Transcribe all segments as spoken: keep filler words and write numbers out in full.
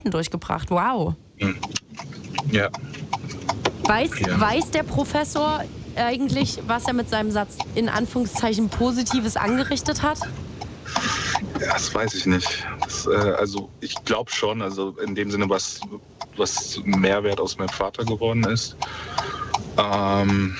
durchgebracht. Wow. Ja. Weiß, ja. weiß der Professor eigentlich, was er mit seinem Satz in Anführungszeichen Positives angerichtet hat? Ja, das weiß ich nicht. Das, äh, also ich glaube schon, also in dem Sinne, was, was Mehrwert aus meinem Vater geworden ist. Ähm,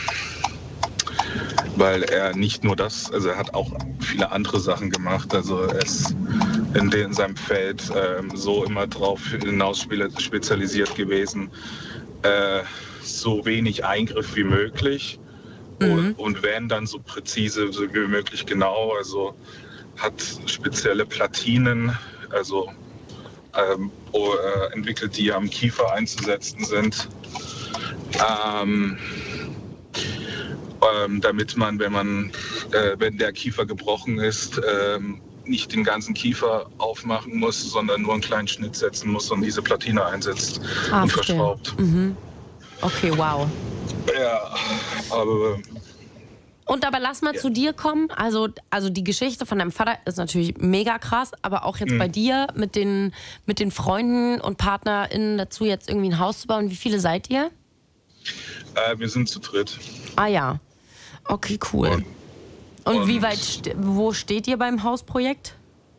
weil er nicht nur das, also er hat auch viele andere Sachen gemacht. Also er ist in, den, in seinem Feld ähm, so immer drauf hinaus spezialisiert gewesen, äh, so wenig Eingriff wie möglich. Mhm. Und, und wenn, dann so präzise so wie möglich genau. Also hat spezielle Platinen, also ähm, äh, entwickelt, die am Kiefer einzusetzen sind. Ähm, ähm, damit man, wenn man, äh, wenn der Kiefer gebrochen ist, ähm, nicht den ganzen Kiefer aufmachen muss, sondern nur einen kleinen Schnitt setzen muss und diese Platine einsetzt ah, und verstehe. verschraubt. Mhm. Okay, wow. Ja, aber... Und aber lass mal ja. zu dir kommen. Also, also die Geschichte von deinem Vater ist natürlich mega krass, aber auch jetzt mhm. bei dir mit den, mit den Freunden und PartnerInnen dazu, jetzt irgendwie ein Haus zu bauen. Wie viele seid ihr? Äh, wir sind zu dritt. Ah ja, okay, cool. Und, und, und wie weit, wo steht ihr beim Hausprojekt?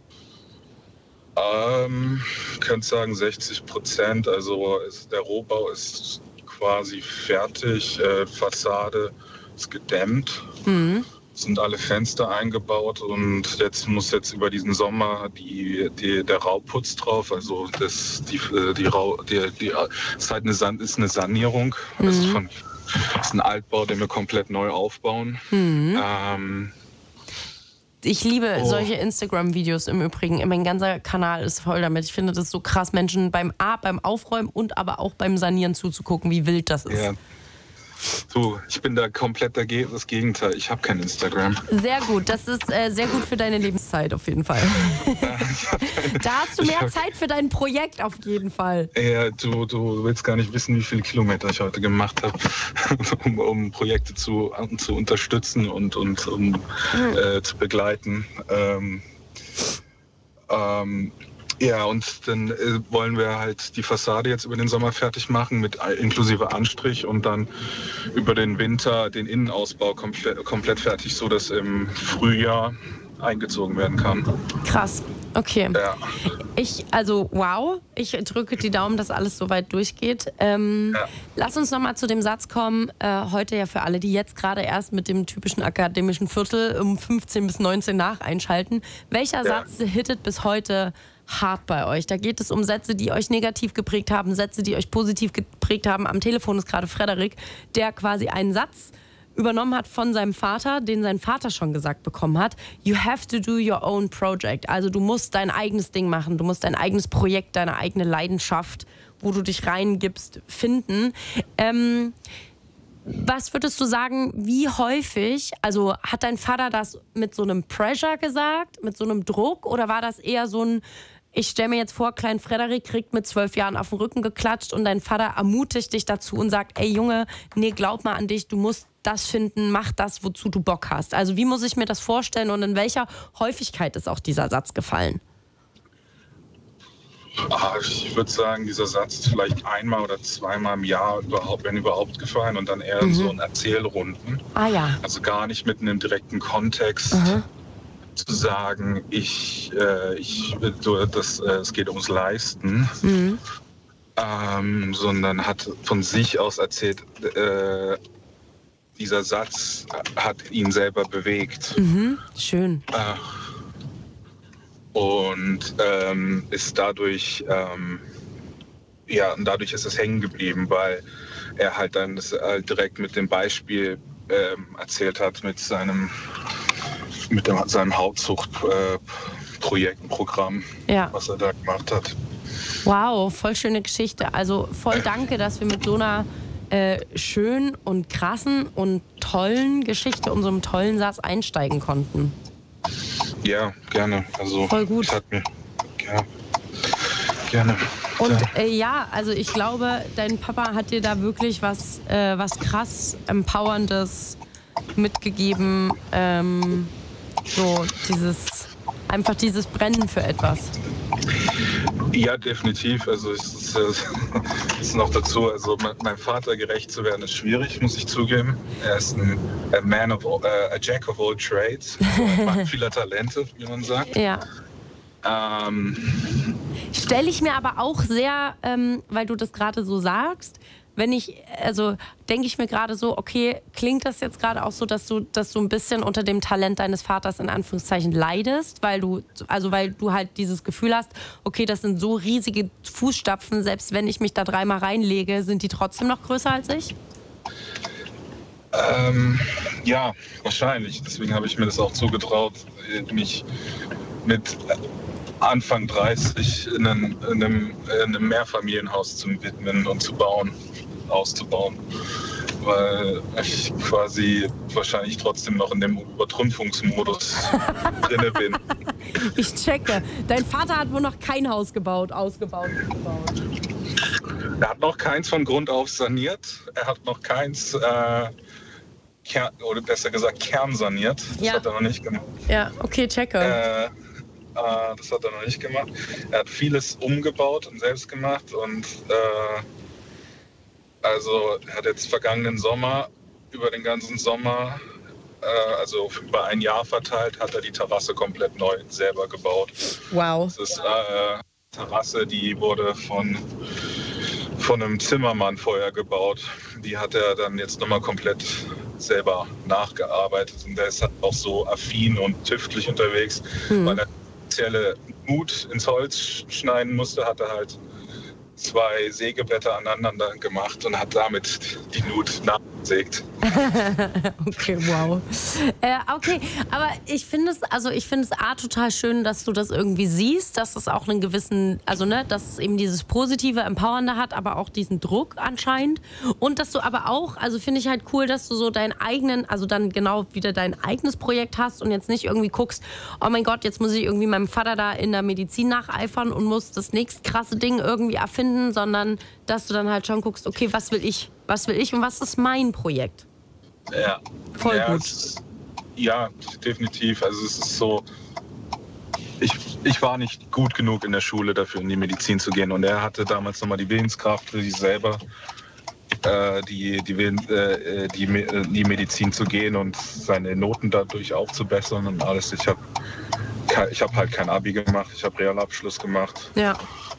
Ähm, ich könnte sagen sechzig Prozent. Also ist, der Rohbau ist quasi fertig, äh, Fassade ist gedämmt, mhm. sind alle Fenster eingebaut und jetzt muss jetzt über diesen Sommer die, die, der Rauputz drauf, also das, die, die, die, die, ist halt eine, San, ist eine Sanierung, mhm. das, ist von, das ist ein Altbau, den wir komplett neu aufbauen. Mhm. Ähm, Ich liebe oh. solche Instagram-Videos im Übrigen. Mein ganzer Kanal ist voll damit. Ich finde das so krass, Menschen beim A, beim Aufräumen und aber auch beim Sanieren zuzugucken, wie wild das ist. Ja. So, ich bin da komplett das Gegenteil. Ich habe kein Instagram. Sehr gut, das ist äh, sehr gut für deine Lebenszeit auf jeden Fall. Da hast du mehr Zeit für dein Projekt auf jeden Fall. Ja, du, du willst gar nicht wissen, wie viele Kilometer ich heute gemacht habe, um, um Projekte zu, zu unterstützen und, und um mhm. äh, zu begleiten. Ähm, ähm, Ja, und dann äh, wollen wir halt die Fassade jetzt über den Sommer fertig machen, mit äh, inklusive Anstrich und dann über den Winter den Innenausbau komplett, komplett fertig, so dass im Frühjahr eingezogen werden kann. Krass, okay. Ja. Ich, also wow, ich drücke die Daumen, dass alles soweit durchgeht. Ähm, ja. Lass uns nochmal zu dem Satz kommen, äh, heute ja für alle, die jetzt gerade erst mit dem typischen akademischen Viertel um fünfzehn bis neunzehn nach einschalten. Welcher ja. Satz hittet bis heute hart bei euch? Da geht es um Sätze, die euch negativ geprägt haben, Sätze, die euch positiv geprägt haben. Am Telefon ist gerade Frederik, der quasi einen Satz übernommen hat von seinem Vater, den sein Vater schon gesagt bekommen hat. You have to do your own project. Also du musst dein eigenes Ding machen, du musst dein eigenes Projekt, deine eigene Leidenschaft, wo du dich reingibst, finden. Ähm, was würdest du sagen, wie häufig, also hat dein Vater das mit so einem Pressure gesagt, mit so einem Druck, oder war das eher so ein, ich stelle mir jetzt vor, klein Frederik kriegt mit zwölf Jahren auf den Rücken geklatscht und dein Vater ermutigt dich dazu und sagt, ey Junge, nee, glaub mal an dich, du musst das finden, mach das, wozu du Bock hast. Also wie muss ich mir das vorstellen und in welcher Häufigkeit ist auch dieser Satz gefallen? Ich würde sagen, dieser Satz ist vielleicht einmal oder zweimal im Jahr überhaupt, wenn überhaupt, gefallen und dann eher mhm. so in Erzählrunden. Ah ja. Also gar nicht mit einem direkten Kontext mhm. zu sagen, ich, äh, ich das, äh, es geht ums Leisten, mhm. ähm, sondern hat von sich aus erzählt, äh, dieser Satz hat ihn selber bewegt. Mhm. Schön. Äh, Und ähm, ist dadurch, ähm, ja, und dadurch ist es hängen geblieben, weil er halt dann das halt direkt mit dem Beispiel ähm, erzählt hat, mit seinem, mit dem, seinem Hauptzuchtprojekt, äh, Programm, ja. was er da gemacht hat. Wow, voll schöne Geschichte. Also voll danke, dass wir mit so einer äh, schönen und krassen und tollen Geschichte, unserem tollen Satz einsteigen konnten. Ja, gerne. Also, voll gut. Hat mir, ja, gerne. Und äh, ja, also ich glaube, dein Papa hat dir da wirklich was, äh, was krass Empowerndes mitgegeben. Ähm, so dieses, einfach dieses Brennen für etwas. Ja, definitiv. Also es ist, äh, ist noch dazu, also meinem Vater gerecht zu werden, ist schwierig, muss ich zugeben. Er ist ein a man of all, uh, a jack of all trades, so ein Mann vieler Talente, wie man sagt. Ja. Ähm, Stelle ich mir aber auch sehr, ähm, weil du das gerade so sagst, wenn ich, also denke ich mir gerade so, okay, klingt das jetzt gerade auch so, dass du, dass du ein bisschen unter dem Talent deines Vaters in Anführungszeichen leidest, weil du, also weil du halt dieses Gefühl hast, okay, das sind so riesige Fußstapfen, selbst wenn ich mich da dreimal reinlege, sind die trotzdem noch größer als ich? ähm, ja, wahrscheinlich. Deswegen habe ich mir das auch zugetraut, mich mit Anfang dreißig in einem, in einem, in einem Mehrfamilienhaus zu widmen und zu bauen, auszubauen. Weil ich quasi wahrscheinlich trotzdem noch in dem Übertrumpfungsmodus drinne bin. Ich checke. Dein Vater hat wohl noch kein Haus gebaut, ausgebaut, gebaut. Er hat noch keins von Grund auf saniert. Er hat noch keins, äh, Kern, oder besser gesagt, kernsaniert. Das Ja. hat er noch nicht gemacht. Ja, okay, checke. Äh, äh, das hat er noch nicht gemacht. Er hat vieles umgebaut und selbst gemacht. Und äh, also er hat jetzt vergangenen Sommer, über den ganzen Sommer, äh, also über ein Jahr verteilt, hat er die Terrasse komplett neu selber gebaut. Wow. Das ist äh, eine Terrasse, die wurde von, von einem Zimmermann vorher gebaut. Die hat er dann jetzt nochmal komplett selber nachgearbeitet. Und der ist halt auch so affin und tüftlich unterwegs, Hm. weil er spezielle Nut ins Holz schneiden musste, hat er halt zwei Sägeblätter aneinander gemacht und hat damit die Nut nachgesägt. Okay, wow. Äh, okay, aber ich finde es, also ich finde es A, total schön, dass du das irgendwie siehst, dass es auch einen gewissen, also ne, dass es eben dieses positive, empowernde hat, aber auch diesen Druck anscheinend. Und dass du aber auch, also finde ich halt cool, dass du so deinen eigenen, also dann genau wieder dein eigenes Projekt hast und jetzt nicht irgendwie guckst, oh mein Gott, jetzt muss ich irgendwie meinem Vater da in der Medizin nacheifern und muss das nächste krasse Ding irgendwie erfinden, sondern dass du dann halt schon guckst, okay, was will ich? Was will ich und was ist mein Projekt? Ja, Voll ja, gut. es ist, ja, definitiv. Also es ist so, ich, ich war nicht gut genug in der Schule dafür, in die Medizin zu gehen. Und er hatte damals nochmal die Willenskraft für sich selber, äh, die, die, Willen, äh, die, äh, die Medizin zu gehen und seine Noten dadurch aufzubessern und alles. Ich habe ich hab halt kein Abi gemacht, ich habe Realabschluss gemacht. Ja.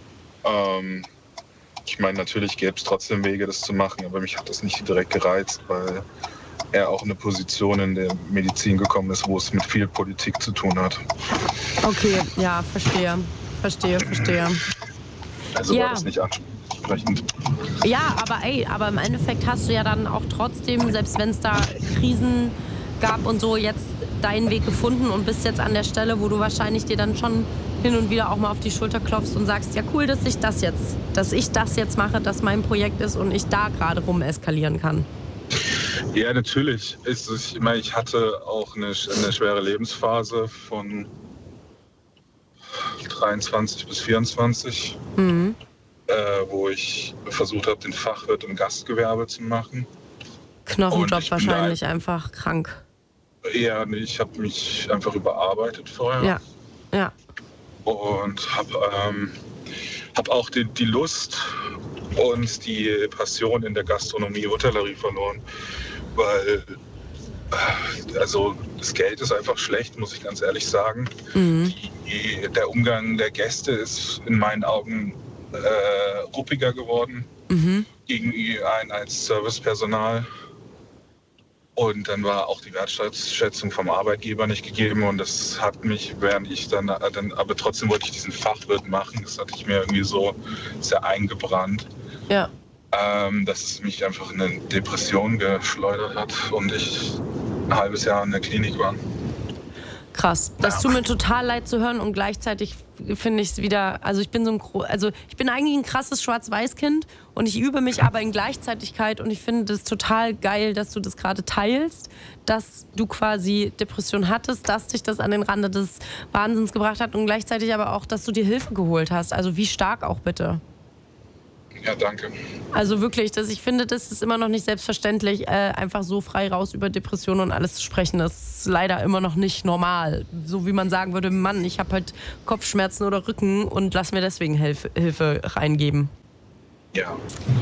Ähm, ich meine, natürlich gäbe es trotzdem Wege, das zu machen, aber mich hat das nicht direkt gereizt, weil er auch in eine Position in der Medizin gekommen ist, wo es mit viel Politik zu tun hat. Okay, ja, verstehe. Verstehe, verstehe. Also Ja. war das nicht ansprechend. Ja, aber ey, aber im Endeffekt hast du ja dann auch trotzdem, selbst wenn es da Krisen gab und so, jetzt deinen Weg gefunden und bist jetzt an der Stelle, wo du wahrscheinlich dir dann schon hin und wieder auch mal auf die Schulter klopfst und sagst, ja cool, dass ich das jetzt, dass ich das jetzt mache, dass mein Projekt ist und ich da gerade rum eskalieren kann. Ja, natürlich. Ist es, ich meine, ich hatte auch eine, eine schwere Lebensphase von dreiundzwanzig bis vierundzwanzig, Mhm. äh, wo ich versucht habe, den Fachwirt im Gastgewerbe zu machen. Knochenjob Und ich bin wahrscheinlich, einfach krank. Ja, nee, ich habe mich einfach überarbeitet vorher. Ja, ja. Und habe ähm, hab auch die, die Lust und die Passion in der Gastronomie, Hotellerie verloren, weil äh, also das Geld ist einfach schlecht, muss ich ganz ehrlich sagen. Mhm. Die, der Umgang der Gäste ist in meinen Augen äh, ruppiger geworden Mhm. gegenüber ein als Servicepersonal. Und dann war auch die Wertschätzung vom Arbeitgeber nicht gegeben und das hat mich, während ich dann, dann aber trotzdem wollte ich diesen Fachwirt machen, das hatte ich mir irgendwie so sehr eingebrannt, Ja. ähm, dass es mich einfach in eine Depression geschleudert hat und ich ein halbes Jahr in der Klinik war. Krass. Das tut mir total leid zu hören und gleichzeitig finde ich es wieder, also ich bin so ein, gro- also ich bin eigentlich ein krasses Schwarz-Weiß-Kind und ich übe mich aber in Gleichzeitigkeit und ich finde das total geil, dass du das gerade teilst, dass du quasi Depression hattest, dass dich das an den Rande des Wahnsinns gebracht hat und gleichzeitig aber auch, dass du dir Hilfe geholt hast. Also wie stark auch bitte. Ja, danke. Also wirklich, das, ich finde, das ist immer noch nicht selbstverständlich, äh, einfach so frei raus über Depressionen und alles zu sprechen. Das ist leider immer noch nicht normal. So wie man sagen würde, Mann, ich habe halt Kopfschmerzen oder Rücken und lass mir deswegen Hilfe, Hilfe reingeben. Ja.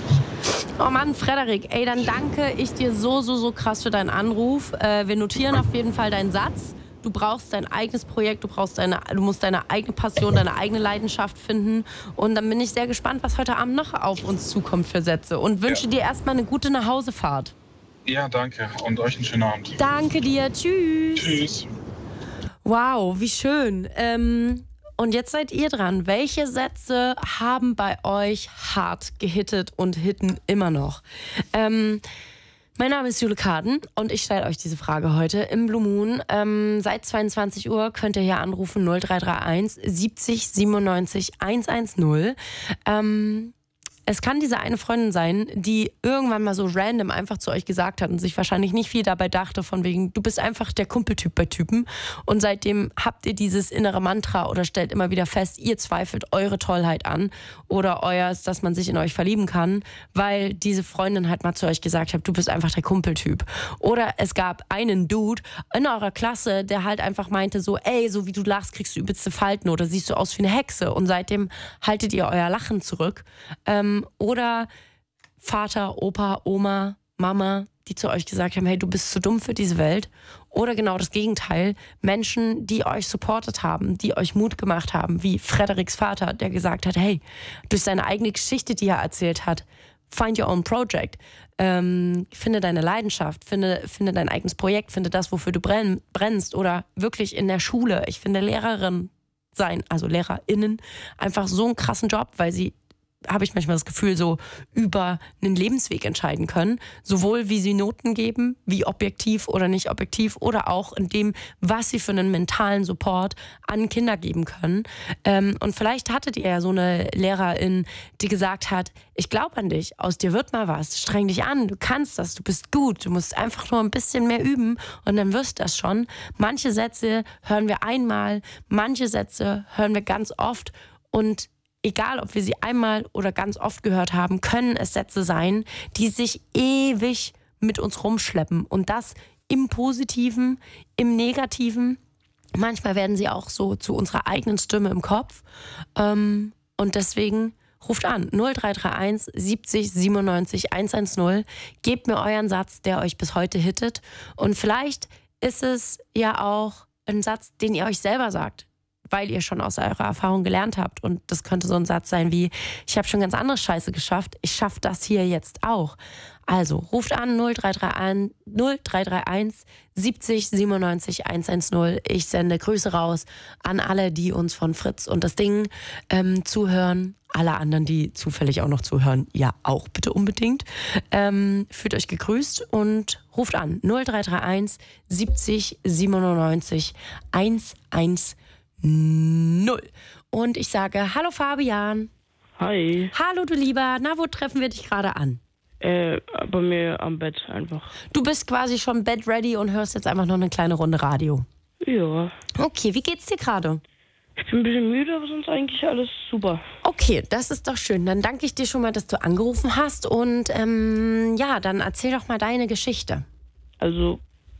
Oh Mann, Frederik, ey, dann danke ich dir so, so, so krass für deinen Anruf. Äh, wir notieren auf jeden Fall deinen Satz. Du brauchst dein eigenes Projekt, du brauchst deine, du musst deine eigene Passion, deine eigene Leidenschaft finden. Und dann bin ich sehr gespannt, was heute Abend noch auf uns zukommt für Sätze. Und wünsche ja. dir erstmal eine gute Nachhausefahrt. Ja, danke. Und euch einen schönen Abend. Danke dir. Tschüss. Tschüss. Wow, wie schön. Ähm, und jetzt seid ihr dran. Welche Sätze haben bei euch hart gehittet und hitten immer noch? Ähm... Mein Name ist Jule Kaden und ich stelle euch diese Frage heute im Blue Moon. Ähm, seit zweiundzwanzig Uhr könnt ihr hier anrufen null drei drei eins siebzig siebenundneunzig hundertzehn. Ähm, es kann diese eine Freundin sein, die irgendwann mal so random einfach zu euch gesagt hat und sich wahrscheinlich nicht viel dabei dachte, von wegen, du bist einfach der Kumpeltyp bei Typen. Und seitdem habt ihr dieses innere Mantra oder stellt immer wieder fest, ihr zweifelt eure Tollheit an oder euers, dass man sich in euch verlieben kann, weil diese Freundin halt mal zu euch gesagt hat, du bist einfach der Kumpeltyp. Oder es gab einen Dude in eurer Klasse, der halt einfach meinte so, ey, so wie du lachst, kriegst du übelste Falten oder siehst du aus wie eine Hexe. Und seitdem haltet ihr euer Lachen zurück. Ähm, Oder Vater, Opa, Oma, Mama, die zu euch gesagt haben, hey, du bist zu dumm für diese Welt. Oder genau das Gegenteil, Menschen, die euch supportet haben, die euch Mut gemacht haben, wie Frederiks Vater, der gesagt hat, hey, durch seine eigene Geschichte, die er erzählt hat, find your own project. Ähm, finde deine Leidenschaft, finde, finde dein eigenes Projekt, finde das, wofür du brenn, brennst. Oder wirklich in der Schule, ich finde Lehrerin sein, also LehrerInnen, einfach so einen krassen Job, weil sie, habe ich manchmal das Gefühl, so über einen Lebensweg entscheiden können. Sowohl wie sie Noten geben, wie objektiv oder nicht objektiv, oder auch in dem, was sie für einen mentalen Support an Kinder geben können. Ähm, und vielleicht hattet ihr ja so eine Lehrerin, die gesagt hat, ich glaube an dich, aus dir wird mal was, streng dich an, du kannst das, du bist gut, du musst einfach nur ein bisschen mehr üben und dann wirst du das schon. Manche Sätze hören wir einmal, manche Sätze hören wir ganz oft und egal, ob wir sie einmal oder ganz oft gehört haben, können es Sätze sein, die sich ewig mit uns rumschleppen. Und das im Positiven, im Negativen. Manchmal werden sie auch so zu unserer eigenen Stimme im Kopf. Und deswegen ruft an null drei drei eins siebzig siebenundneunzig hundertzehn. Gebt mir euren Satz, der euch bis heute hittet. Und vielleicht ist es ja auch ein Satz, den ihr euch selber sagt, weil ihr schon aus eurer Erfahrung gelernt habt. Und das könnte so ein Satz sein wie, ich habe schon ganz andere Scheiße geschafft, ich schaffe das hier jetzt auch. Also ruft an null drei drei eins siebzig siebenundneunzig hundertzehn. Ich sende Grüße raus an alle, die uns von Fritz und das Ding ähm, zuhören. Alle anderen, die zufällig auch noch zuhören, ja auch bitte unbedingt. Ähm, fühlt euch gegrüßt und ruft an null drei drei eins siebzig siebenundneunzig hundertzehn. Null. Und ich sage, hallo Fabian. Hi. Hallo du Lieber. Na, wo treffen wir dich gerade an? Äh, bei mir am Bett einfach. Du bist quasi schon bed ready und hörst jetzt einfach noch eine kleine Runde Radio. Ja. Okay, wie geht's dir gerade? Ich bin ein bisschen müde, aber sonst eigentlich alles super. Okay, das ist doch schön. Dann danke ich dir schon mal, dass du angerufen hast. Und ähm, ja, dann erzähl doch mal deine Geschichte. Also,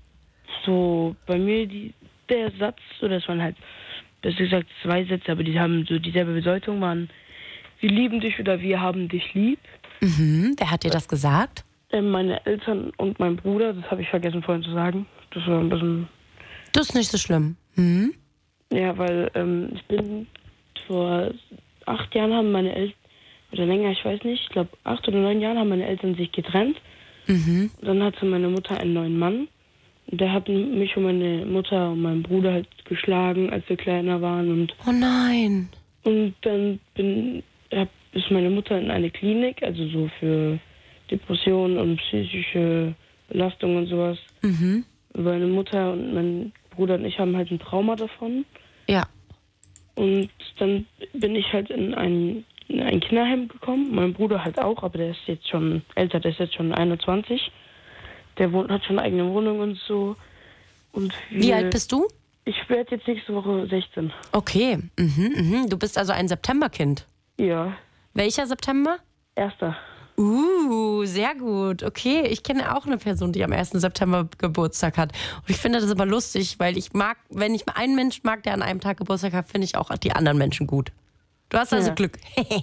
so bei mir die, der Satz, so das waren halt, besser gesagt zwei Sätze, aber die haben so dieselbe Bedeutung, waren, wir lieben dich oder wir haben dich lieb. Mhm, wer hat dir das gesagt? Äh, meine Eltern und mein Bruder, das habe ich vergessen vorhin zu sagen. Das war ein bisschen... Das ist nicht so schlimm. Mhm. Ja, weil ähm, ich bin vor acht Jahren haben meine Eltern, oder länger, ich weiß nicht, ich glaube acht oder neun Jahren haben meine Eltern sich getrennt. Mhm. Und dann hatte meine Mutter einen neuen Mann. Der hat mich und meine Mutter und meinen Bruder halt geschlagen, als wir kleiner waren. Und, oh nein. Und dann bin, hab, ist meine Mutter in eine Klinik, also so für Depressionen und psychische Belastung und sowas. Mhm. Meine Mutter und mein Bruder und ich haben halt ein Trauma davon. Ja. Und dann bin ich halt in ein, in ein Kinderheim gekommen. Mein Bruder halt auch, aber der ist jetzt schon älter, der ist jetzt schon einundzwanzig. Der wohnt, hat schon eine eigene Wohnung und so. Und wir, wie alt bist du? Ich werde jetzt nächste Woche sechzehn. Okay. Mhm, mhm. Du bist also ein Septemberkind. Ja. Welcher September? Erster. Uh, sehr gut. Okay, ich kenne auch eine Person, die am ersten September Geburtstag hat. Und ich finde das immer lustig, weil ich mag, wenn ich einen Menschen mag, der an einem Tag Geburtstag hat, finde ich auch die anderen Menschen gut. Du hast also Ja. Glück.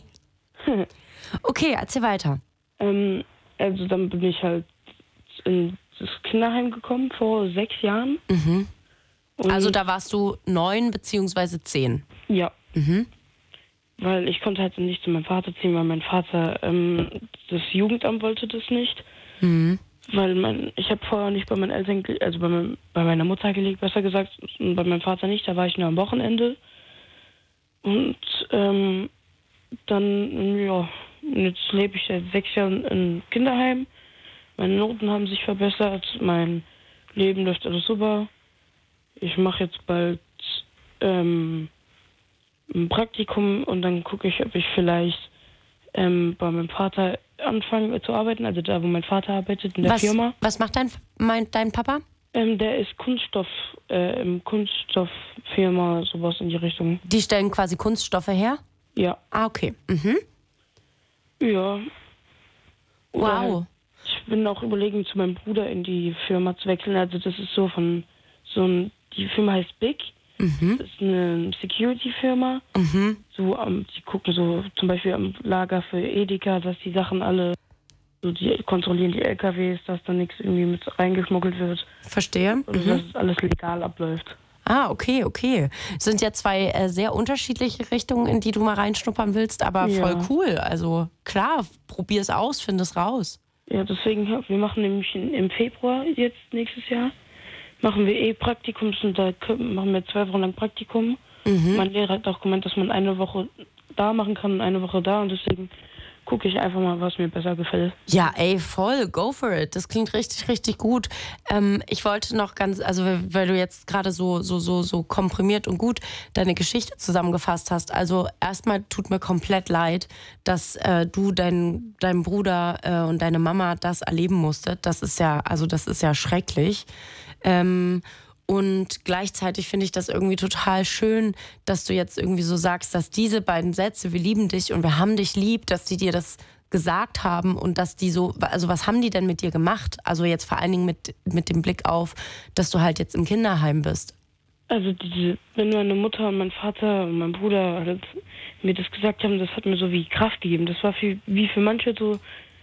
Okay, erzähl weiter. Ähm, also dann bin ich halt in das Kinderheim gekommen vor sechs Jahren. Mhm. Und Also da warst du neun beziehungsweise zehn. ja. Mhm. Weil ich konnte halt nicht zu meinem Vater ziehen, weil mein Vater, ähm, das Jugendamt wollte das nicht. Mhm. Weil mein, ich habe vorher nicht bei meinen Eltern, ge- also bei, mein, bei meiner Mutter gelebt, besser gesagt, und bei meinem Vater nicht, da war ich nur am Wochenende. Und ähm, dann, ja, jetzt lebe ich seit sechs Jahren im Kinderheim. Meine Noten haben sich verbessert, mein Leben läuft alles super. Ich mache jetzt bald ähm, ein Praktikum und dann gucke ich, ob ich vielleicht ähm, bei meinem Vater anfange zu arbeiten, also da, wo mein Vater arbeitet, in der Was, Firma. was macht dein, mein, dein Papa? Ähm, der ist Kunststoff, äh, im Kunststofffirma, sowas in die Richtung. Die stellen quasi Kunststoffe her? Ja. Ah, okay. Mhm. Ja. Oder Wow. halt, ich bin auch überlegen, zu meinem Bruder in die Firma zu wechseln. Also das ist so von, so ein, die Firma heißt Big. Mhm. Das ist eine Security-Firma. Mhm. So, ähm, die gucken so zum Beispiel am Lager für Edeka, dass die Sachen alle, so die kontrollieren die L K Ws, dass da nichts irgendwie mit reingeschmuggelt wird. Verstehe. Und Mhm. dass alles legal abläuft. Ah, okay, okay. Es sind ja zwei äh, sehr unterschiedliche Richtungen, in die du mal reinschnuppern willst, aber Ja. voll cool. Also klar, probier es aus, find es raus. Ja, deswegen, ja, wir machen nämlich in, im Februar jetzt nächstes Jahr, machen wir eh Praktikums und da können- machen wir zwei Wochen lang Praktikum. Mhm. Mein Lehrer hat auch gemeint, dass man eine Woche da machen kann und eine Woche da und deswegen gucke ich einfach mal, was mir besser gefällt. Ja, ey, voll, go for it. Das klingt richtig, richtig gut. Ähm, ich wollte noch ganz, also weil du jetzt gerade so, so, so, so komprimiert und gut deine Geschichte zusammengefasst hast. Also erstmal tut mir komplett leid, dass äh, du dein, dein Bruder äh, und deine Mama das erleben musstet. Das ist ja, also das ist ja schrecklich. Ähm, und gleichzeitig finde ich das irgendwie total schön, dass du jetzt irgendwie so sagst, dass diese beiden Sätze, wir lieben dich und wir haben dich lieb, dass die dir das gesagt haben und dass die so, also was haben die denn mit dir gemacht? Also jetzt vor allen Dingen mit, mit dem Blick auf, dass du halt jetzt im Kinderheim bist. Also diese, wenn meine Mutter und mein Vater und mein Bruder halt mir das gesagt haben, das hat mir so wie Kraft gegeben. Das war für, wie für manche so,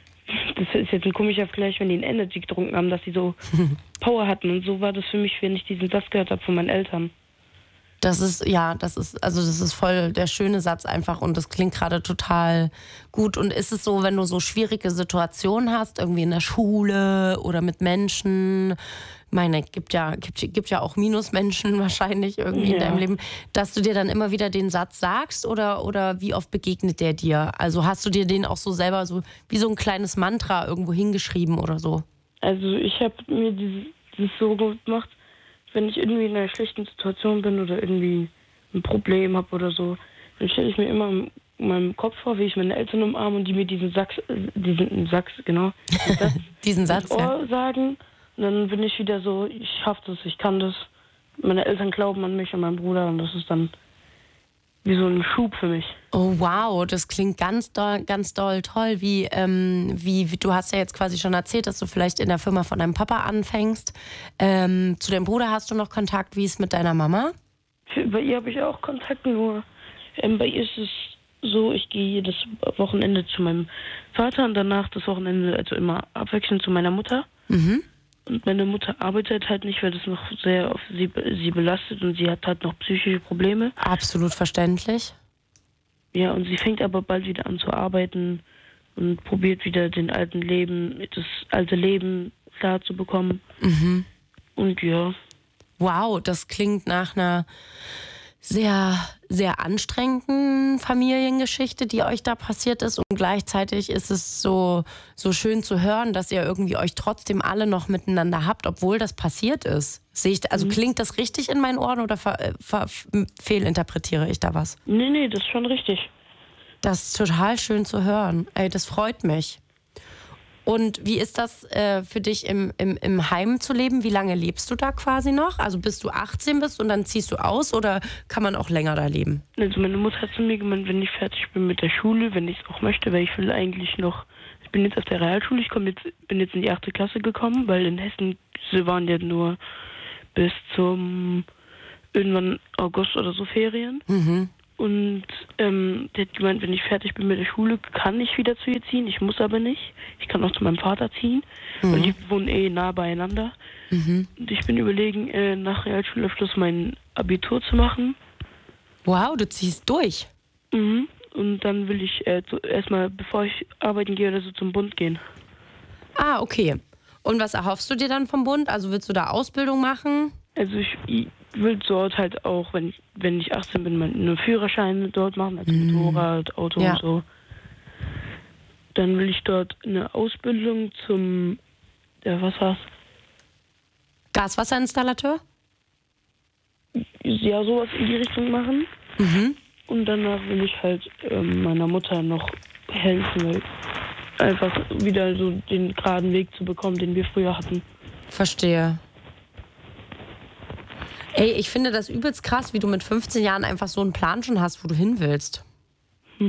das ist jetzt ein komischer Vergleich, wenn die einen Energy getrunken haben, dass sie so Power hatten. Und so war das für mich, wenn ich diesen Satz gehört habe von meinen Eltern. Das ist, ja, das ist, also das ist voll der schöne Satz einfach und das klingt gerade total gut. Und ist es so, wenn du so schwierige Situationen hast, irgendwie in der Schule oder mit Menschen, meine, gibt ja, gibt, gibt ja auch Minusmenschen wahrscheinlich irgendwie in Ja. deinem Leben, dass du dir dann immer wieder den Satz sagst oder, oder wie oft begegnet der dir? Also hast du dir den auch so selber so wie so ein kleines Mantra irgendwo hingeschrieben oder so? Also ich habe mir dieses, dieses so gemacht, wenn ich irgendwie in einer schlechten Situation bin oder irgendwie ein Problem habe oder so, dann stelle ich mir immer in meinem Kopf vor, wie ich meine Eltern umarme und die mir diesen Satz, äh, diesen Satz, genau, diesen Satz Diesen Satz, ins ja. Ohr sagen. Und dann bin ich wieder so, ich schaffe das, ich kann das. Meine Eltern glauben an mich und meinen Bruder und das ist dann wie so ein Schub für mich. Oh wow, das klingt ganz doll, ganz doll toll. Wie, ähm, wie, wie, du hast ja jetzt quasi schon erzählt, dass du vielleicht in der Firma von deinem Papa anfängst. Ähm, zu deinem Bruder hast du noch Kontakt? Wie ist mit deiner Mama? Für, bei ihr habe ich auch Kontakt, nur ähm, bei ihr ist es so, ich gehe jedes Wochenende zu meinem Vater und danach das Wochenende, also immer abwechselnd zu meiner Mutter. Mhm. Und meine Mutter arbeitet halt nicht, weil das noch sehr auf sie, sie belastet und sie hat halt noch psychische Probleme. Absolut verständlich. Ja, und sie fängt aber bald wieder an zu arbeiten und probiert wieder den alten Leben, das alte Leben klar zu bekommen. Mhm. Und ja, Wow, das klingt nach einer sehr, sehr anstrengenden Familiengeschichte, die euch da passiert ist. Und gleichzeitig ist es so, so schön zu hören, dass ihr irgendwie euch trotzdem alle noch miteinander habt, obwohl das passiert ist. Sehe ich, also klingt das richtig in meinen Ohren oder ver, ver, fehlinterpretiere ich da was? nee, nee, das ist schon richtig. Das ist total schön zu hören. Ey, das freut mich. Und wie ist das äh, für dich im, im, im Heim zu leben? Wie lange lebst du da quasi noch? Also bis du achtzehn bist und dann ziehst du aus oder kann man auch länger da leben? Also meine Mutter hat zu mir gemeint, wenn ich fertig bin mit der Schule, wenn ich es auch möchte, weil ich will eigentlich noch, ich bin jetzt auf der Realschule, ich komm jetzt, bin jetzt in die achte Klasse gekommen, weil in Hessen sie waren ja nur bis zum irgendwann August oder so Ferien. Mhm. Und ähm, der hat gemeint, wenn ich fertig bin mit der Schule, kann ich wieder zu ihr ziehen. Ich muss aber nicht. Ich kann auch zu meinem Vater ziehen. Mhm. Und die wohnen eh nah beieinander. Mhm. Und ich bin überlegen, äh, nach Realschulabschluss mein Abitur zu machen. Wow, du ziehst durch. Mhm. Und dann will ich äh, so erstmal, bevor ich arbeiten gehe oder so, zum Bund gehen. Ah, okay. Und was erhoffst du dir dann vom Bund? Also willst du da Ausbildung machen? Also ich, ich will dort halt auch, wenn ich, wenn ich achtzehn bin, einen Führerschein dort machen, also Mhm. Motorrad, Auto Ja. und so. Dann will ich dort eine Ausbildung zum, ja, was war's? Gaswasserinstallateur? Ja, sowas in die Richtung machen. Mhm. Und danach will ich halt ähm, meiner Mutter noch helfen, weil einfach wieder so den geraden Weg zu bekommen, den wir früher hatten. Verstehe. Ey, ich finde das übelst krass, wie du mit fünfzehn Jahren einfach so einen Plan schon hast, wo du hin willst. Hm.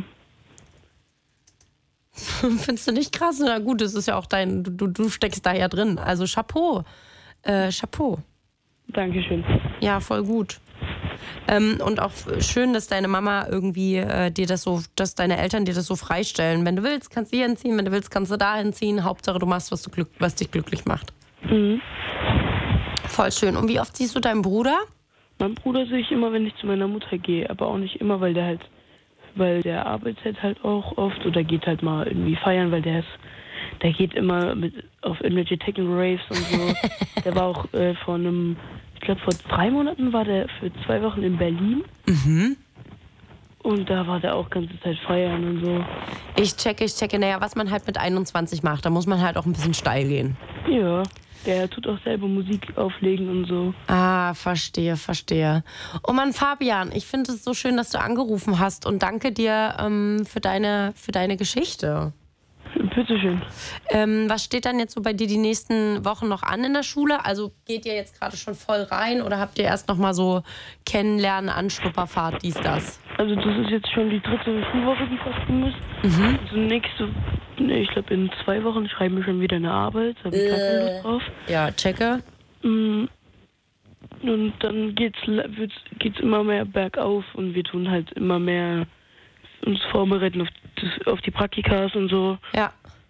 Findest du nicht krass? Na gut, das ist ja auch dein, du, du steckst da ja drin. Also Chapeau. Äh, Chapeau. Dankeschön. Ja, voll gut. Ähm, und auch schön, dass deine Mama irgendwie äh, dir das so, dass deine Eltern dir das so freistellen. Wenn du willst, kannst du hier hinziehen, wenn du willst, kannst du da hinziehen. Hauptsache, du machst, was, du glück, was dich glücklich macht. Mhm. Voll schön. Und wie oft siehst du deinen Bruder? Mein Bruder sehe ich immer, wenn ich zu meiner Mutter gehe, aber auch nicht immer, weil der halt, weil der arbeitet halt auch oft oder geht halt mal irgendwie feiern, weil der ist, der geht immer mit auf irgendwelche Techno-Raves und so. Der war auch äh, vor einem, ich glaube vor drei Monaten war der für zwei Wochen in Berlin. Mhm. Und da war der auch ganze Zeit feiern und so. Ich checke, ich checke. Naja, was man halt mit einundzwanzig macht, da muss man halt auch ein bisschen steil gehen. Ja, der tut auch selber Musik auflegen und so. Ah, verstehe, verstehe. Oh Mann, Fabian, ich finde es so schön, dass du angerufen hast und danke dir ähm, für deine, für deine Geschichte. Bitteschön. Ähm, was steht dann jetzt so bei dir die nächsten Wochen noch an in der Schule? Also geht ihr jetzt gerade schon voll rein oder habt ihr erst noch mal so Kennenlernen, Anschnupperfahrt, dies, das? Also das ist jetzt schon die dritte Schulwoche, die fast rum ist. Mhm. Also nächste, nee, ich glaube in zwei Wochen schreiben wir schon wieder eine Arbeit. Da habe ich gar keine Lust drauf. Ja, checke. Mm, Und dann geht's, wird's, geht's immer mehr bergauf und wir tun halt immer mehr uns vorbereiten auf, das, auf die Praktikas und so. Ja.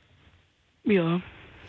Ja.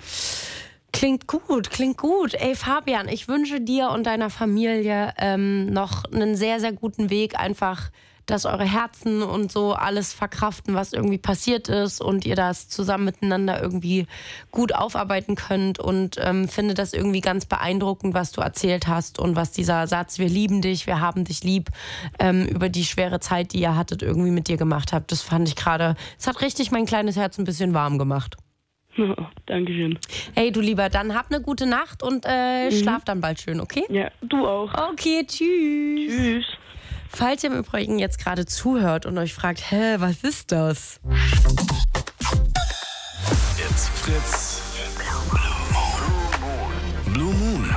Klingt gut, klingt gut. Ey, Fabian, ich wünsche dir und deiner Familie ähm, noch einen sehr, sehr guten Weg. Einfach, dass eure Herzen und so alles verkraften, was irgendwie passiert ist und ihr das zusammen miteinander irgendwie gut aufarbeiten könnt. Und ähm, finde das irgendwie ganz beeindruckend, was du erzählt hast und was dieser Satz, wir lieben dich, wir haben dich lieb, ähm, über die schwere Zeit, die ihr hattet, irgendwie mit dir gemacht habt. Das fand ich gerade, es hat richtig mein kleines Herz ein bisschen warm gemacht. Oh, Dankeschön. Hey, du Lieber, dann hab eine gute Nacht und äh, Mhm. schlaf dann bald schön, okay? Ja, du auch. Okay, tschüss. Tschüss. Falls ihr im Übrigen jetzt gerade zuhört und euch fragt, hä, was ist das? It's Fritz. Blue Moon.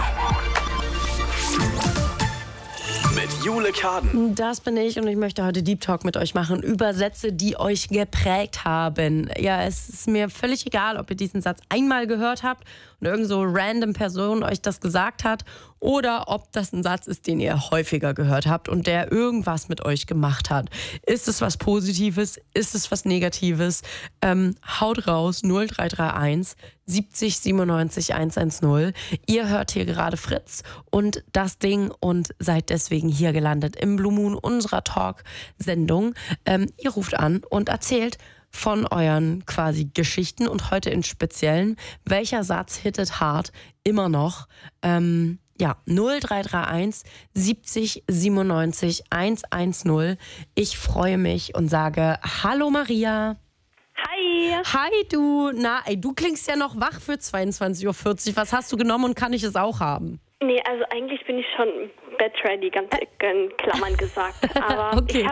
Mit Jule Karden. Das bin ich und ich möchte heute Deep Talk mit euch machen über Sätze, die euch geprägt haben. Ja, es ist mir völlig egal, ob ihr diesen Satz einmal gehört habt und irgend so random Person euch das gesagt hat oder ob das ein Satz ist, den ihr häufiger gehört habt und der irgendwas mit euch gemacht hat. Ist es was Positives? Ist es was Negatives? Ähm, haut raus, null drei drei eins siebzig siebenundneunzig hundertzehn. Ihr hört hier gerade Fritz und das Ding und seid deswegen hier gelandet im Blue Moon unserer Talk-Sendung. Ähm, ihr ruft an und erzählt von euren quasi Geschichten und heute in Speziellen, welcher Satz hittet hart immer noch. Ähm, ja, null drei drei eins siebzig siebenundneunzig hundertzehn. Ich freue mich und sage Hallo Maria. Hi. Hi du, na ey, du klingst ja noch wach für zweiundzwanzig Uhr vierzig. Was hast du genommen und kann ich es auch haben? Nee, also eigentlich bin ich schon bed ready, ganz in Klammern gesagt. Aber Okay. ich habe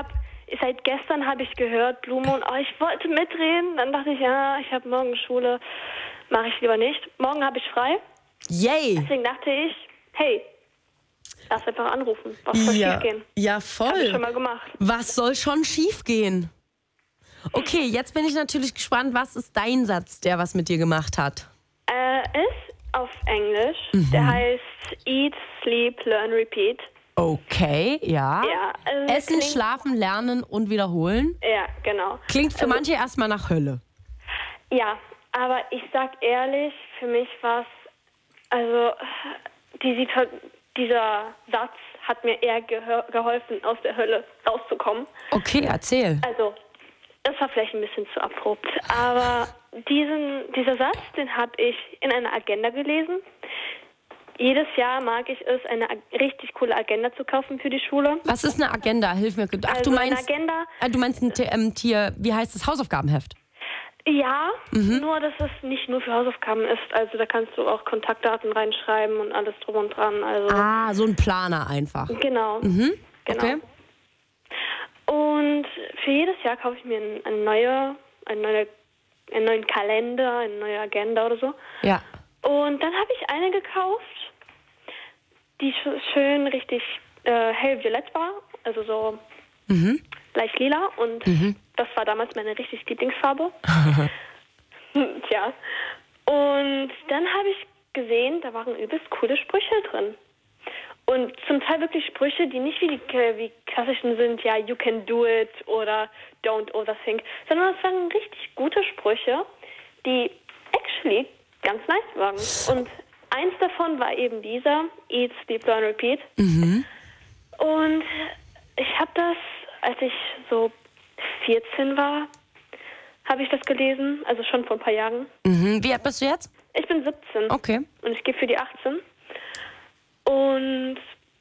seit gestern habe ich gehört, Blue Moon, oh, ich wollte mitreden. Dann dachte ich, ja, ich habe morgen Schule, mache ich lieber nicht. Morgen habe ich frei. Yay! Deswegen dachte ich, hey, lass einfach anrufen. Was soll ja. schiefgehen? Ja, voll. Hab ich schon mal gemacht. Was soll schon schiefgehen? Okay, jetzt bin ich natürlich gespannt, was ist dein Satz, der was mit dir gemacht hat? Äh, ist auf Englisch. Mhm. Der heißt Eat, Sleep, Learn, Repeat. Okay, ja. ja also Essen, schlafen, lernen und wiederholen. Ja, genau. Klingt für also, manche erstmal nach Hölle. Ja, aber ich sag ehrlich, für mich war es, also die, dieser Satz hat mir eher geholfen, aus der Hölle rauszukommen. Okay, erzähl. Also, das war vielleicht ein bisschen zu abrupt, aber diesen, dieser Satz, den habe ich in einer Agenda gelesen. Jedes Jahr mag ich es, eine richtig coole Agenda zu kaufen für die Schule. Was ist eine Agenda? Hilf mir. Ach, also du meinst, eine Agenda, äh, du meinst ein ähm, Tier, wie heißt das, Hausaufgabenheft? Ja, mhm. nur dass es nicht nur für Hausaufgaben ist. Also da kannst du auch Kontaktdaten reinschreiben und alles drum und dran. Also ah, so ein Planer einfach. Genau. Mhm. genau. Okay. Und für jedes Jahr kaufe ich mir eine neue, eine neue, einen neuen Kalender, eine neue Agenda oder so. Ja. Und dann habe ich eine gekauft, die schön richtig äh, hellviolett war, also so mhm. leicht lila. Und mhm. das war damals meine richtig Lieblingsfarbe. Tja. Und dann habe ich gesehen, da waren übelst coole Sprüche drin. Und zum Teil wirklich Sprüche, die nicht wie die wie klassischen sind, ja, you can do it oder don't overthink, sondern es waren richtig gute Sprüche, die actually ganz nice waren. Und eins davon war eben dieser, Eat, Sleep, Learn, Repeat. Mhm. Und ich habe das, als ich so vierzehn war, habe ich das gelesen, also schon vor ein paar Jahren. Mhm. Wie alt bist du jetzt? Ich bin siebzehn. Okay. Und ich gehe für die achtzehn. Und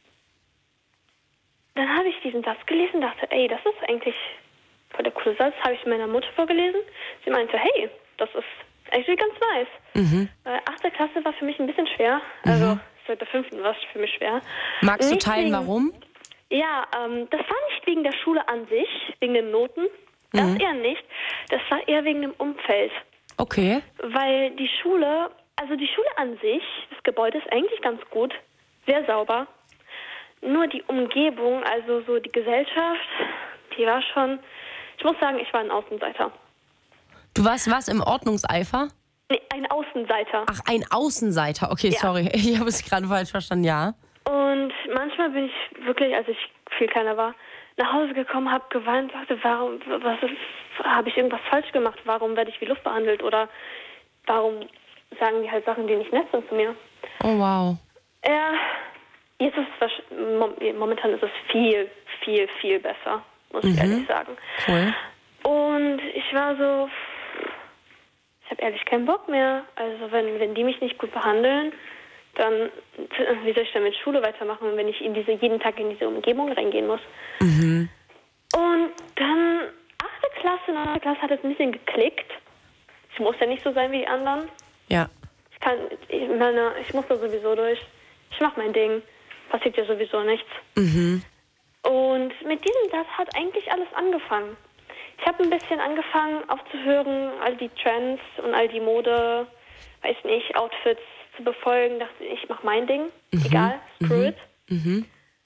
dann habe ich diesen Satz gelesen und dachte, ey, das ist eigentlich voll der coole Satz. Habe ich meiner Mutter vorgelesen. Sie meinte, hey, das ist eigentlich ganz nice. Mhm. Äh, achte Klasse war für mich ein bisschen schwer. Also mhm. seit der fünften war es für mich schwer. Magst nicht du teilen, wegen, warum? Ja, ähm, das war nicht wegen der Schule an sich, wegen den Noten. Das mhm. eher nicht. Das war eher wegen dem Umfeld. Okay. Weil die Schule, also die Schule an sich, das Gebäude ist eigentlich ganz gut. Sehr sauber. Nur die Umgebung, also so die Gesellschaft, die war schon, ich muss sagen, ich war ein Außenseiter. Du warst was, im Ordnungseifer? Nee, ein Außenseiter. Ach, ein Außenseiter. Okay, ja. Sorry, ich habe es gerade falsch verstanden, ja. Und manchmal bin ich wirklich, als ich viel kleiner war, nach Hause gekommen, habe geweint, sagte, warum, was ist, habe ich irgendwas falsch gemacht? Warum werde ich wie Luft behandelt? Oder warum sagen die halt Sachen, die nicht nett sind zu mir? Oh, wow. Ja, jetzt ist es, momentan ist es viel, viel, viel besser, muss ich mhm. ehrlich sagen. Cool. Und ich war so, ich habe ehrlich keinen Bock mehr. Also wenn, wenn die mich nicht gut behandeln, dann, wie soll ich dann mit Schule weitermachen, wenn ich in diese, jeden Tag in diese Umgebung reingehen muss? Mhm. Und dann, achte Klasse, neunte Klasse hat es ein bisschen geklickt. Ich muss ja nicht so sein wie die anderen. Ja. Ich kann, ich meine, ich muss da sowieso durch. Ich mache mein Ding. Passiert ja sowieso nichts. Mhm. Und mit diesem Satz hat eigentlich alles angefangen. Ich habe ein bisschen angefangen aufzuhören, all die Trends und all die Mode, weiß nicht, Outfits zu befolgen. Dachte ich, mache mein Ding. Mhm. Egal, screw mhm. it. Mhm.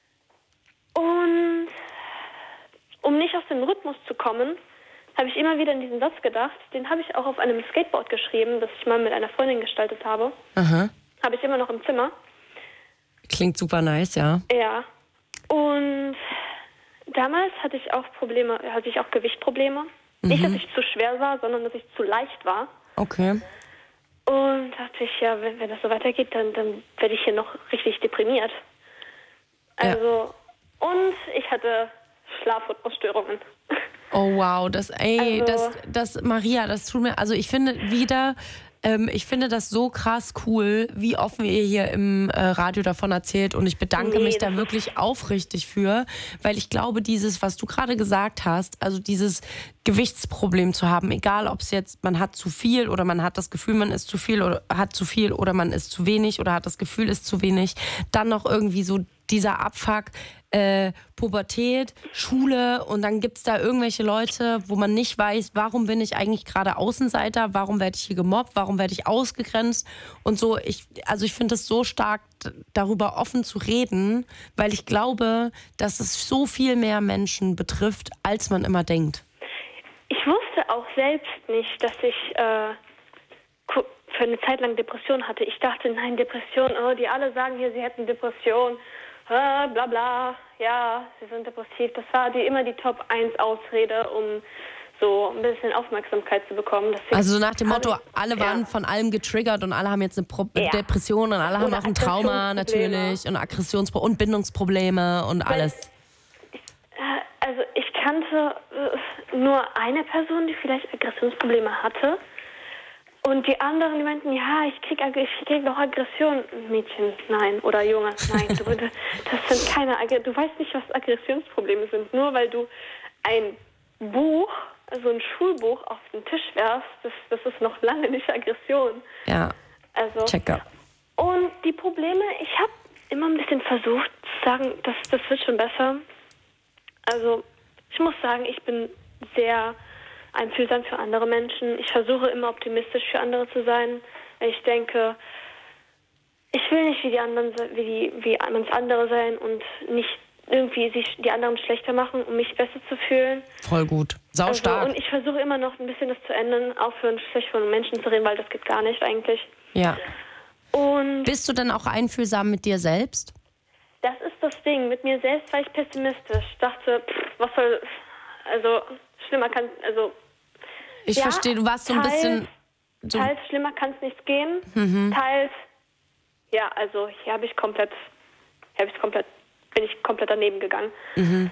Und um nicht aus dem Rhythmus zu kommen, habe ich immer wieder an diesen Satz gedacht. Den habe ich auch auf einem Skateboard geschrieben, das ich mal mit einer Freundin gestaltet habe. Aha. Habe ich immer noch im Zimmer. Klingt super nice, ja. Ja. Und damals hatte ich auch Probleme, hatte ich auch Gewichtprobleme. Mhm. Nicht, dass ich zu schwer war, sondern dass ich zu leicht war. Okay. Und dachte ich, ja, wenn, wenn das so weitergeht, dann, dann werde ich hier noch richtig deprimiert. Also, ja. Und ich hatte Schlafrhythmusstörungen. Oh wow, das, ey, also, das, das, Maria, das tut mir, also ich finde wieder, ähm, ich finde das so krass cool, wie offen ihr hier im äh, Radio davon erzählt, und ich bedanke nee, mich da wirklich aufrichtig für, weil ich glaube, dieses, was du gerade gesagt hast, also dieses Gewichtsproblem zu haben, egal ob es jetzt, man hat zu viel oder man hat das Gefühl, man ist zu viel oder hat zu viel oder man ist zu wenig oder hat das Gefühl, ist zu wenig, dann noch irgendwie so dieser Abfuck, äh, Pubertät, Schule und dann gibt es da irgendwelche Leute, wo man nicht weiß, warum bin ich eigentlich gerade Außenseiter, warum werde ich hier gemobbt, warum werde ich ausgegrenzt und so. Ich, also ich finde es so stark, darüber offen zu reden, weil ich glaube, dass es so viel mehr Menschen betrifft, als man immer denkt. Ich wusste auch selbst nicht, dass ich äh, für eine Zeit lang Depression hatte. Ich dachte, nein, Depression, oh, die alle sagen hier, sie hätten Depression. Bla bla, ja, sie sind depressiv. Das war die, immer die Top eins Ausrede, um so ein bisschen Aufmerksamkeit zu bekommen. Deswegen also nach dem Motto, ich, alle waren ja. von allem getriggert und alle haben jetzt eine Pro ja. Depression und alle haben Oder auch ein Trauma natürlich und Aggressions- und Bindungsprobleme und alles. Ich, also ich kannte nur eine Person, die vielleicht Aggressionsprobleme hatte. Und die anderen, die meinten, ja, ich krieg, ich krieg doch Aggression. Mädchen, nein. Oder Junge, nein. Du, das sind keine Aggressionen. Du weißt nicht, was Aggressionsprobleme sind. Nur weil du ein Buch, also ein Schulbuch auf den Tisch werfst, das, das ist noch lange nicht Aggression. Ja, also, checker. Und die Probleme, ich habe immer ein bisschen versucht zu sagen, das, das wird schon besser. Also ich muss sagen, ich bin sehr einfühlsam für andere Menschen. Ich versuche immer optimistisch für andere zu sein. Ich denke, ich will nicht wie die anderen, wie die, wie manch andere sein und nicht irgendwie sich die anderen schlechter machen, um mich besser zu fühlen. Voll gut. Sau also, stark. und ich versuche immer noch ein bisschen das zu ändern, aufhören schlecht von Menschen zu reden, weil das geht gar nicht eigentlich. Ja. Und bist du denn auch einfühlsam mit dir selbst? Das ist das Ding. Mit mir selbst war ich pessimistisch. Ich dachte, pff, was soll, also schlimmer kann, also ich ja, verstehe, du warst so ein teils, bisschen so teils schlimmer kann es nicht gehen, mhm. teils ja, also hier habe ich komplett, hier habe ich komplett, bin ich komplett daneben gegangen. Mhm.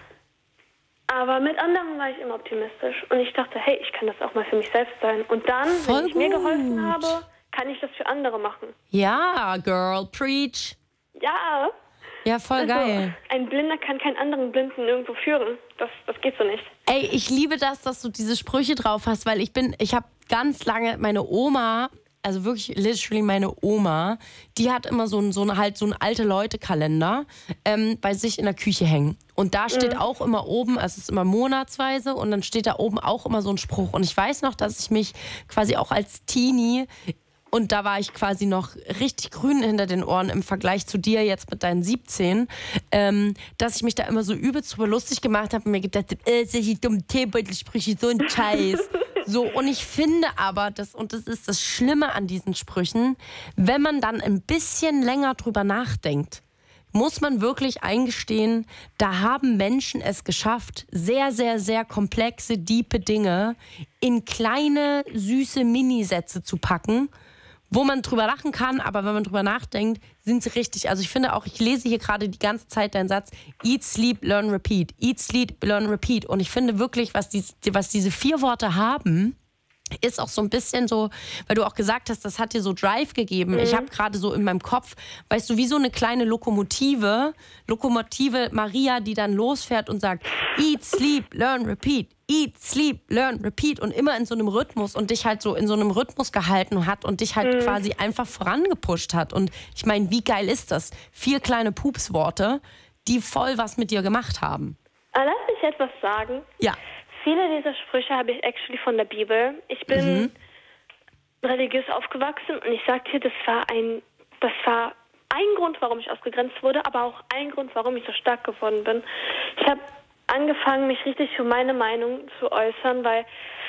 Aber mit anderen war ich immer optimistisch und ich dachte, hey, ich kann das auch mal für mich selbst sein. Und dann, Voll wenn ich gut. mir geholfen habe, kann ich das für andere machen. Ja, Girl, preach. Ja. Ja, voll also, geil. Ein Blinder kann keinen anderen Blinden irgendwo führen. Das, das geht so nicht. Ey, ich liebe das, dass du diese Sprüche drauf hast, weil ich bin, ich habe ganz lange meine Oma, also wirklich literally meine Oma, die hat immer so einen so ein, halt so einen alte Leute-Kalender ähm, bei sich in der Küche hängen. Und da steht mhm. auch immer oben, also es ist immer monatsweise und dann steht da oben auch immer so ein Spruch. Und ich weiß noch, dass ich mich quasi auch als Teenie, und da war ich quasi noch richtig grün hinter den Ohren im Vergleich zu dir jetzt mit deinen siebzehn, ähm, dass ich mich da immer so übelst drüber lustig gemacht habe und mir gedacht habe, äh, solche dummen Teebeutelsprüche, so ein Scheiß. So, und ich finde aber, das, und das ist das Schlimme an diesen Sprüchen, wenn man dann ein bisschen länger drüber nachdenkt, muss man wirklich eingestehen, da haben Menschen es geschafft, sehr, sehr, sehr komplexe, diepe Dinge in kleine, süße Minisätze zu packen, wo man drüber lachen kann, aber wenn man drüber nachdenkt, sind sie richtig. Also ich finde auch, ich lese hier gerade die ganze Zeit deinen Satz, eat, sleep, learn, repeat. Eat, sleep, learn, repeat. Und ich finde wirklich, was, die, was diese vier Worte haben, ist auch so ein bisschen so, weil du auch gesagt hast, das hat dir so Drive gegeben. Mhm. Ich habe gerade so in meinem Kopf, weißt du, wie so eine kleine Lokomotive, Lokomotive Maria, die dann losfährt und sagt, eat, sleep, learn, repeat. Eat, sleep, learn, repeat und immer in so einem Rhythmus und dich halt so in so einem Rhythmus gehalten hat und dich halt mhm. quasi einfach vorangepusht hat. Und ich meine, wie geil ist das? Vier kleine Pupsworte, die voll was mit dir gemacht haben. Lass mich etwas sagen. Ja. Viele dieser Sprüche habe ich actually von der Bibel. Ich bin mhm. religiös aufgewachsen und ich sag dir, das war ein, das war ein Grund, warum ich ausgegrenzt wurde, aber auch ein Grund, warum ich so stark geworden bin. Ich habe angefangen, mich richtig für meine Meinung zu äußern, weil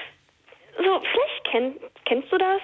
so, vielleicht kenn, kennst du das,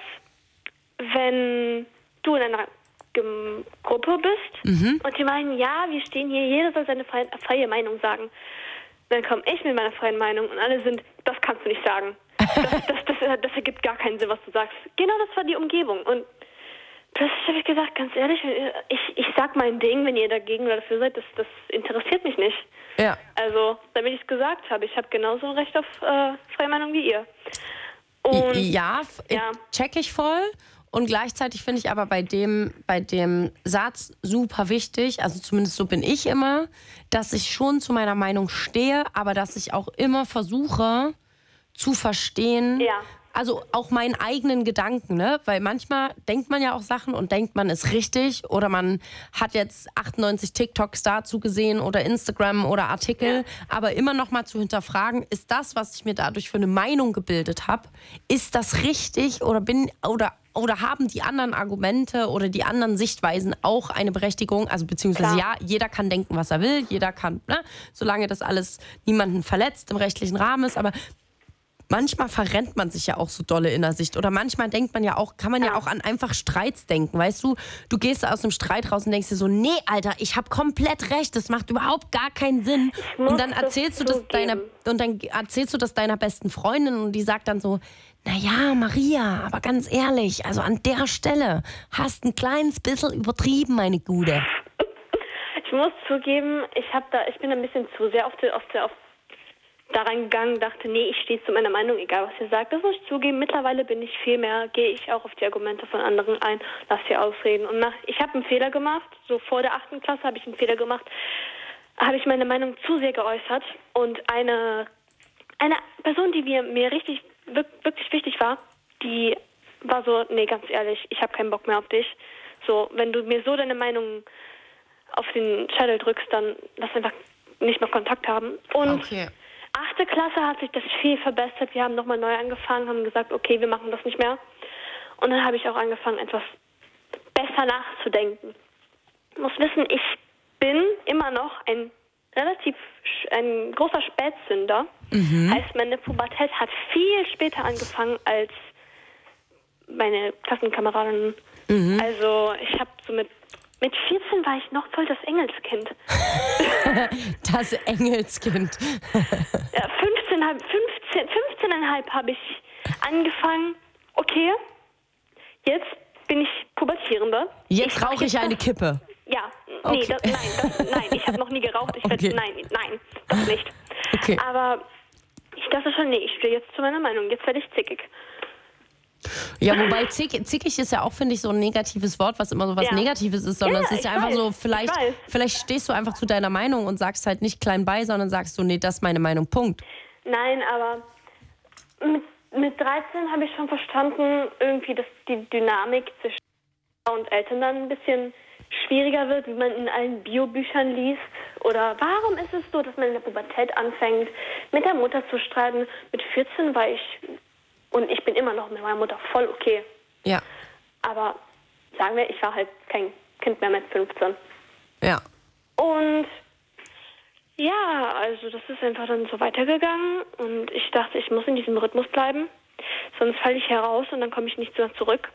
wenn du in einer G- Gruppe bist mhm. und die meinen, ja, wir stehen hier, jeder soll seine freie, freie Meinung sagen. Dann komme ich mit meiner freien Meinung und alle sind, das kannst du nicht sagen. Das, das, das, das ergibt gar keinen Sinn, was du sagst. Genau, das war die Umgebung. Und plötzlich habe ich gesagt, ganz ehrlich, ich, ich sag mein Ding, wenn ihr dagegen oder dafür seid, das, das interessiert mich nicht. Ja. Also, damit ich es gesagt habe, ich habe genauso Recht auf äh, freie Meinung wie ihr. Und, ja, ja, check ich voll. Und gleichzeitig finde ich aber bei dem, bei dem Satz super wichtig, also zumindest so bin ich immer, dass ich schon zu meiner Meinung stehe, aber dass ich auch immer versuche zu verstehen, ja. also auch meinen eigenen Gedanken, ne? Weil manchmal denkt man ja auch Sachen und denkt, man ist richtig oder man hat jetzt achtundneunzig TikToks dazu gesehen oder Instagram oder Artikel, ja. aber immer noch mal zu hinterfragen, ist das, was ich mir dadurch für eine Meinung gebildet habe, ist das richtig oder bin oder Oder haben die anderen Argumente oder die anderen Sichtweisen auch eine Berechtigung? Also beziehungsweise Klar. ja, jeder kann denken, was er will, jeder kann, ne, solange das alles niemanden verletzt im rechtlichen Rahmen ist. Aber manchmal verrennt man sich ja auch so dolle in der Sicht. Oder manchmal denkt man ja auch, kann man ja, ja auch an einfach Streits denken. Weißt du, du gehst aus dem Streit raus und denkst dir so, nee, Alter, ich habe komplett recht, das macht überhaupt gar keinen Sinn. Und dann erzählst du das deiner und dann erzählst du das deiner besten Freundin und die sagt dann so, naja, Maria, aber ganz ehrlich, also an der Stelle hast ein kleines bisschen übertrieben, meine Gute. Ich muss zugeben, ich hab da, ich bin ein bisschen zu sehr auf, die, auf, die, auf daran gegangen, dachte, nee, ich stehe zu meiner Meinung, egal was ihr sagt. Das muss ich zugeben. Mittlerweile bin ich viel mehr, gehe ich auch auf die Argumente von anderen ein, lass sie ausreden. Und nach, ich habe einen Fehler gemacht, so vor der achten Klasse habe ich einen Fehler gemacht, habe ich meine Meinung zu sehr geäußert. Und eine, eine Person, die mir, mir richtig wirklich wichtig war, die war so, nee, ganz ehrlich, ich habe keinen Bock mehr auf dich. So, wenn du mir so deine Meinung auf den Schädel drückst, dann lass einfach nicht mehr Kontakt haben. Und okay. achte Klasse hat sich das viel verbessert. Wir haben nochmal neu angefangen, haben gesagt, okay, wir machen das nicht mehr. Und dann habe ich auch angefangen, etwas besser nachzudenken. Ich muss wissen, ich bin immer noch ein relativ ein großer Spätsünder. Mhm. Heißt, meine Pubertät hat viel später angefangen als meine Klassenkameradinnen. Mhm. Also ich habe so mit, mit vierzehn war ich noch voll das Engelskind. Das Engelskind. Ja, fünfzehn, fünfzehn, fünfzehn Komma fünf habe ich angefangen, okay, jetzt bin ich Pubertierende. Jetzt rauche ich eine Kippe. Ja, nee, okay. das, nein, das, nein, ich habe noch nie geraucht. Ich okay. werd, nein, nein, das nicht. Okay. Aber ich dachte schon, nee, ich stehe jetzt zu meiner Meinung. Jetzt werde ich zickig. Ja, wobei zick, zickig ist ja auch, finde ich, so ein negatives Wort, was immer so was ja. Negatives ist, sondern ja, es ist ja einfach weiß, so, vielleicht, vielleicht stehst du einfach zu deiner Meinung und sagst halt nicht klein bei, sondern sagst du, nee, das ist meine Meinung, Punkt. Nein, aber mit, mit dreizehn habe ich schon verstanden, irgendwie, dass die Dynamik zwischen und Eltern dann ein bisschen schwieriger wird, wie man in allen Biobüchern liest. Oder warum ist es so, dass man in der Pubertät anfängt, mit der Mutter zu streiten? Mit vierzehn war ich, und ich bin immer noch mit meiner Mutter voll okay. Ja. Aber sagen wir, ich war halt kein Kind mehr mit fünfzehn. Ja. Und ja, also das ist einfach dann so weitergegangen. Und ich dachte, ich muss in diesem Rhythmus bleiben. Sonst falle ich heraus und dann komme ich nicht mehr zurück.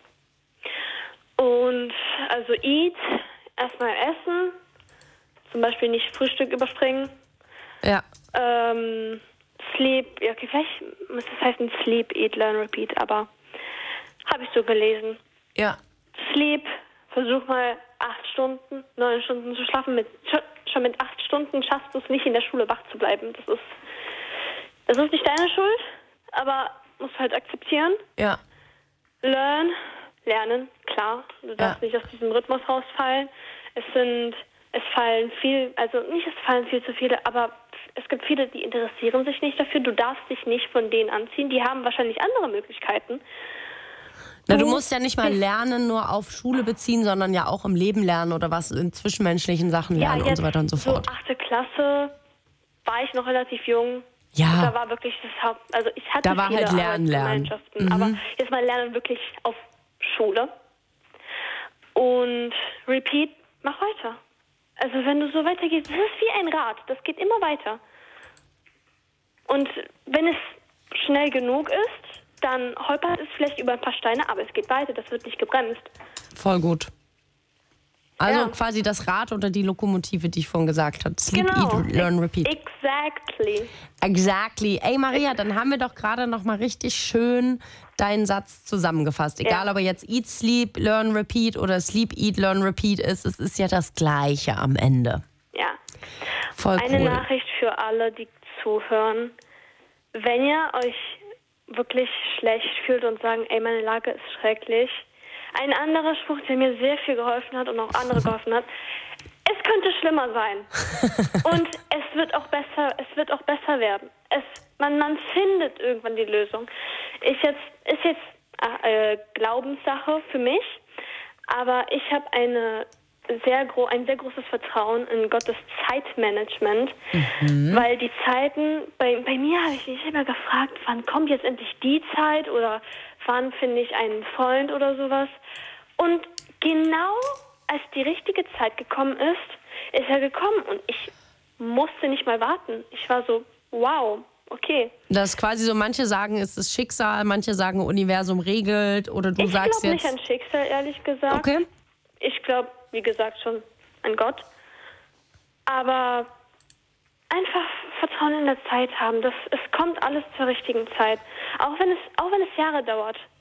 Und also eat, erstmal essen, zum Beispiel nicht Frühstück überspringen. Ja. Ähm, sleep, ja, okay, vielleicht muss das heißen sleep, eat, learn, repeat, aber habe ich so gelesen. Ja. Sleep, versuch mal acht Stunden, neun Stunden zu schlafen. Mit, schon mit acht Stunden schaffst du es nicht, in der Schule wach zu bleiben. Das ist, das ist nicht deine Schuld, aber musst halt akzeptieren. Ja. Learn. Lernen, klar. Du darfst ja. nicht aus diesem Rhythmus rausfallen. Es sind, es fallen viel, also nicht, es fallen viel zu viele, aber es gibt viele, die interessieren sich nicht dafür. Du darfst dich nicht von denen anziehen. Die haben wahrscheinlich andere Möglichkeiten. Na, du musst ja nicht mal Lernen nur auf Schule beziehen, sondern ja auch im Leben lernen oder was in zwischenmenschlichen Sachen lernen ja, und so weiter und so fort. So achte Klasse war ich noch relativ jung. Ja. Da war wirklich das Haupt, also ich hatte da war viele halt Lernen, Lernen. Mhm. Aber jetzt mal lernen wirklich auf Schule. Und repeat, mach weiter. Also wenn du so weitergehst, das ist wie ein Rad, das geht immer weiter. Und wenn es schnell genug ist, dann holpert es vielleicht über ein paar Steine, aber es geht weiter, das wird nicht gebremst. Voll gut. Also ja. quasi das Rad oder die Lokomotive, die ich vorhin gesagt habe. Sleep, genau. eat, learn, repeat. Exactly. Exactly. Ey Maria, dann haben wir doch gerade noch mal richtig schön deinen Satz zusammengefasst. Egal, ja. ob er jetzt eat, sleep, learn, repeat oder sleep, eat, learn, repeat ist, es ist ja das Gleiche am Ende. Ja. Voll Eine cool. Nachricht für alle, die zuhören. Wenn ihr euch wirklich schlecht fühlt und sagen, ey, meine Lage ist schrecklich. Ein anderer Spruch, der mir sehr viel geholfen hat und auch andere geholfen hat. Es könnte schlimmer sein. Und es wird auch besser, es wird auch besser werden. Es man, man findet irgendwann die Lösung. Ich jetzt, ist jetzt äh, Glaubenssache für mich, aber ich habe eine sehr gro- ein sehr großes Vertrauen in Gottes Zeitmanagement, mhm. weil die Zeiten, bei, bei mir habe ich mich immer gefragt, wann kommt jetzt endlich die Zeit oder wann finde ich einen Freund oder sowas. Und genau als die richtige Zeit gekommen ist, ist er gekommen und ich musste nicht mal warten. Ich war so, wow, okay. Das ist quasi so, manche sagen, es ist Schicksal, manche sagen, Universum regelt oder du ich sagst jetzt... Ich glaube nicht an Schicksal, ehrlich gesagt. Okay. Ich glaube, wie gesagt, schon an Gott. Aber einfach Vertrauen in der Zeit haben. Das, es kommt alles zur richtigen Zeit. Auch wenn es, auch wenn es Jahre dauert.